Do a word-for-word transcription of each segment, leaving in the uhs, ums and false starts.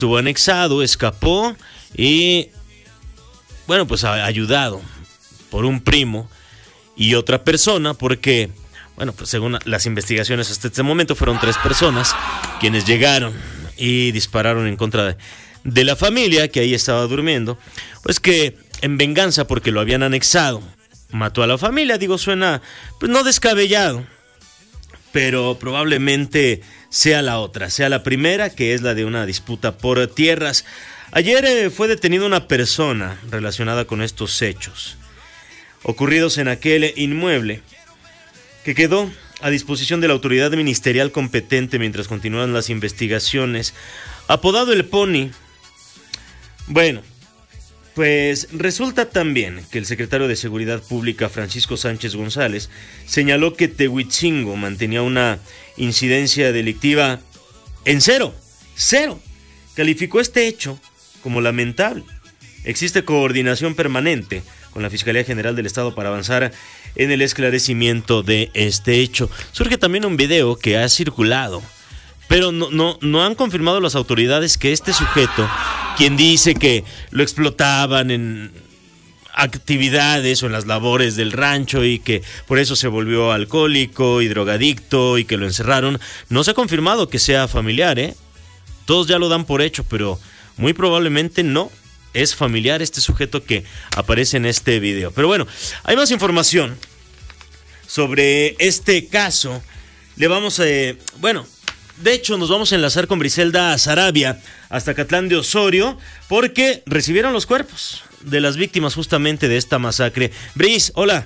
estuvo anexado, escapó y, bueno, pues ayudado por un primo y otra persona, porque, bueno, pues según las investigaciones hasta este momento fueron tres personas quienes llegaron y dispararon en contra de, de la familia que ahí estaba durmiendo, pues que en venganza porque lo habían anexado, mató a la familia. Digo, suena pues no descabellado, pero probablemente sea la otra, sea la primera, que es la de una disputa por tierras. Ayer eh, fue detenida una persona relacionada con estos hechos ocurridos en aquel inmueble que quedó a disposición de la autoridad ministerial competente mientras continúan las investigaciones, apodado El Pony. Bueno, pues resulta también que el secretario de Seguridad Pública, Francisco Sánchez González, señaló que Tehuitzingo mantenía una incidencia delictiva en cero, cero. Calificó este hecho como lamentable. Existe coordinación permanente con la Fiscalía General del Estado para avanzar en el esclarecimiento de este hecho. Surge también un video que ha circulado, pero no, no, no han confirmado las autoridades que este sujeto, quien dice que lo explotaban en actividades o en las labores del rancho y que por eso se volvió alcohólico y drogadicto y que lo encerraron, no se ha confirmado que sea familiar, ¿eh? Todos ya lo dan por hecho, pero muy probablemente no es familiar este sujeto que aparece en este video. Pero bueno, hay más información sobre este caso. Le vamos a... Eh, bueno... De hecho, nos vamos a enlazar con Briselda Sarabia hasta Catlán de Osorio, porque recibieron los cuerpos de las víctimas justamente de esta masacre. Bris, hola.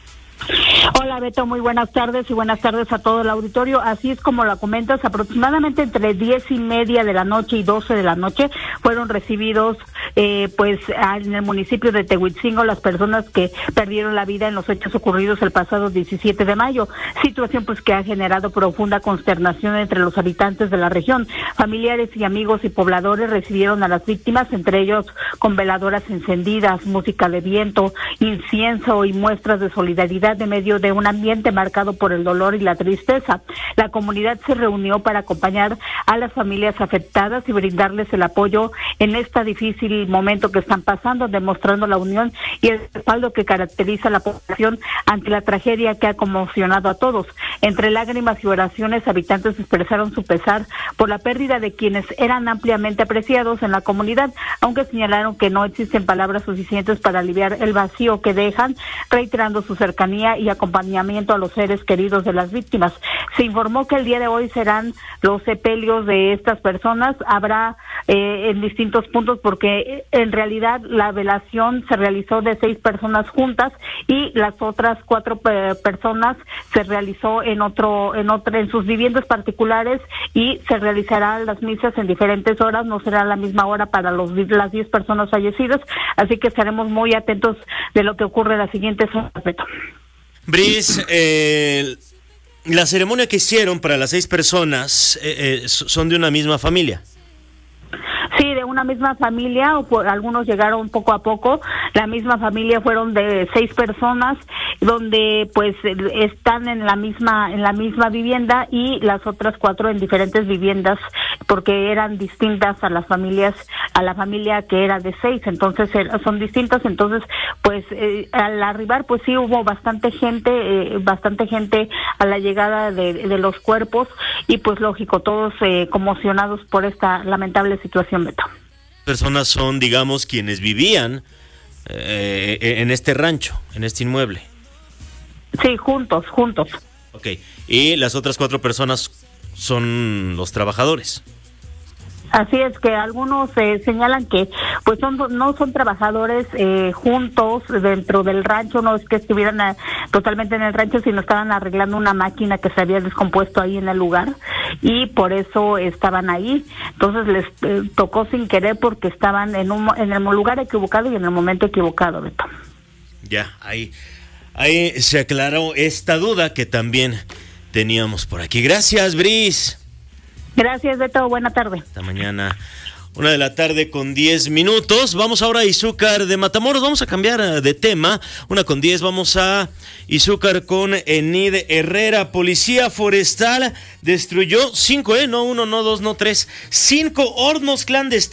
Hola Beto, muy buenas tardes y buenas tardes a todo el auditorio. Así es como la comentas, aproximadamente entre diez y media de la noche y doce de la noche fueron recibidos eh, pues en el municipio de Tehuitzingo las personas que perdieron la vida en los hechos ocurridos el pasado diecisiete de mayo, situación pues que ha generado profunda consternación entre los habitantes de la región. Familiares y amigos y pobladores recibieron a las víctimas, entre ellos con veladoras encendidas, música de viento, incienso y muestras de solidaridad de medio de un ambiente marcado por el dolor y la tristeza. La comunidad se reunió para acompañar a las familias afectadas y brindarles el apoyo en este difícil momento que están pasando, demostrando la unión y el respaldo que caracteriza a la población ante la tragedia que ha conmocionado a todos. Entre lágrimas y oraciones, habitantes expresaron su pesar por la pérdida de quienes eran ampliamente apreciados en la comunidad, aunque señalaron que no existen palabras suficientes para aliviar el vacío que dejan, reiterando su cercanía y acompañamiento a los seres queridos de las víctimas. Se informó que el día de hoy serán los sepelios de estas personas. Habrá eh, en distintos puntos, porque en realidad la velación se realizó de seis personas juntas y las otras cuatro eh, personas se realizó en otro, en otra, en sus viviendas particulares, y se realizarán las misas en diferentes horas. No será la misma hora para los las diez personas fallecidas, así que estaremos muy atentos de lo que ocurre en las siguientes horas. Bris, eh, la ceremonia que hicieron para las seis personas eh, eh, son de una misma familia. Sí, de una misma familia, o por, algunos llegaron poco a poco. La misma familia fueron de seis personas, donde pues están en la misma en la misma vivienda, y las otras cuatro en diferentes viviendas, porque eran distintas a las familias, a la familia que era de seis, entonces son distintas. Entonces pues eh, al arribar pues sí hubo bastante gente, eh, bastante gente a la llegada de, de los cuerpos, y pues lógico, todos eh, conmocionados por esta lamentable situación, Beto. Personas son, digamos, quienes vivían eh, en este rancho, en este inmueble. Sí, juntos, juntos. Ok, y las otras cuatro personas son los trabajadores. Así es, que algunos eh, señalan que pues son no son trabajadores eh, juntos dentro del rancho, no es que estuvieran a, totalmente en el rancho, sino estaban arreglando una máquina que se había descompuesto ahí en el lugar, y por eso estaban ahí. Entonces les eh, tocó sin querer, porque estaban en un en el lugar equivocado y en el momento equivocado, Beto. Ya, ahí, ahí se aclaró esta duda que también teníamos por aquí. Gracias, Bris. Gracias, Beto. Buena tarde. Hasta mañana. Una de la tarde con diez minutos. Vamos ahora a Izúcar de Matamoros. Vamos a cambiar de tema. Una con diez. Vamos a Izúcar con Enid Herrera. Policía forestal destruyó cinco, eh, no uno, no dos, no tres. Cinco hornos clandestinos.